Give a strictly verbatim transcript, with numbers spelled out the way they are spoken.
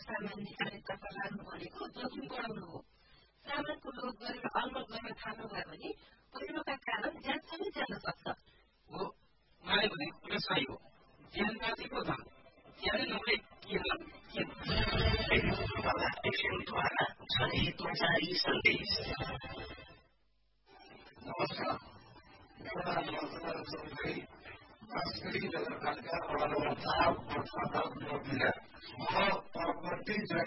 सामान निकालेतर्फ लाग्नु भनेको जोखिम बढाउनु हो। सामानको लोभ गरेर अलमल गर्न थाल्नुभयो भने पहिरोका कारण ज्यान पनि जान सक्छ। हो, उहाँले भनेको कुरा सही हो। ज्यान बाँचेको धन, ज्यान नभए के लाभ? नमस्कार, मेरो नाम मधुकर चौधरी, बाँसगढी नगरपालिका वडा नम्बर चार, म प्रप्रति